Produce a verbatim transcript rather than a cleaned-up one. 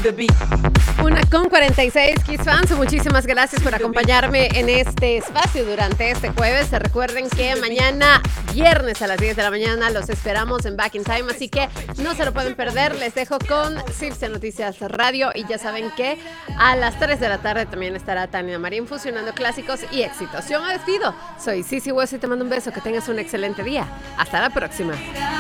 Una con cuarenta y seis, Kiss Fans, muchísimas gracias por acompañarme en este espacio durante este jueves. Recuerden que mañana, viernes a las diez de la mañana, los esperamos en Back in Time, así que no se lo pueden perder. Les dejo con Circe Noticias Radio y ya saben que a las tres de la tarde también estará Tania Marín fusionando clásicos y éxitos. Yo me despido, soy Sisi Hueso y te mando un beso, que tengas un excelente día. Hasta la próxima.